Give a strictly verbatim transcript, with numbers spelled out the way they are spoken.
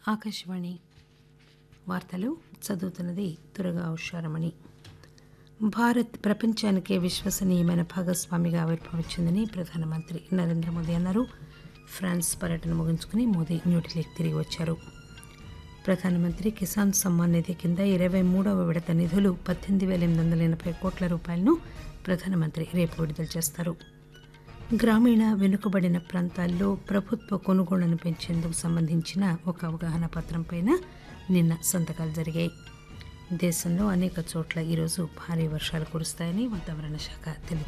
ఆకాశవాణి వార్తలు చదువుతున్నది దుర్గా ఉషారమణి. భారత్ ప్రపంచానికే విశ్వసనీయమైన భాగస్వామిగా ఆవిర్భవించిందని ప్రధానమంత్రి నరేంద్ర మోదీ అన్నారు. ఫ్రాన్స్ పర్యటన ముగించుకుని మోదీ న్యూఢిల్లీకి తిరిగి వచ్చారు. ప్రధానమంత్రి కిసాన్ సమ్మాన్ నిధి కింద ఇరవై మూడవ విడత నిధులు పద్దెనిమిది వేల ఎనిమిది వందల ఎనభై కోట్ల రూపాయలను ప్రధానమంత్రి రేపు విడుదల చేస్తారు. గ్రామీణ వెనుకబడిన ప్రాంతాల్లో ప్రభుత్వ కొనుగోళ్లను పెంచేందుకు సంబంధించిన ఒక అవగాహన పత్రంపై నిన్న సంతకాలు జరిగాయి. దేశంలో అనేక చోట్ల ఈరోజు భారీ వర్షాలు కురుస్తాయని వాతావరణ శాఖ తెలియజేసింది.